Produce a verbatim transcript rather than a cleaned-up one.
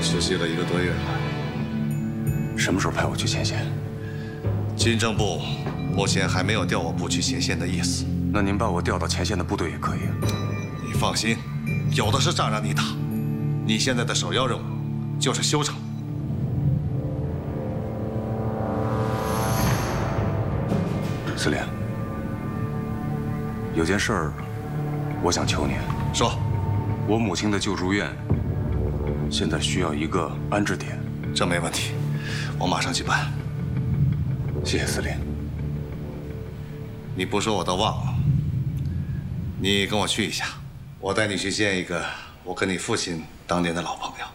实习了一个多月了。 什么时候派我去前线？ 军政部目前还没有调我部去前线的意思。 那您把我调到前线的部队也可以啊。 你放心，有的是仗让你打。你现在的首要任务就是修城。 司令，有件事儿，我想求您。 说。 我母亲的救助院现在需要一个安置点。 这没问题，我马上去办。 谢谢司令。 你不说我都忘了。你跟我去一下，我带你去见一个我跟你父亲当年的老朋友。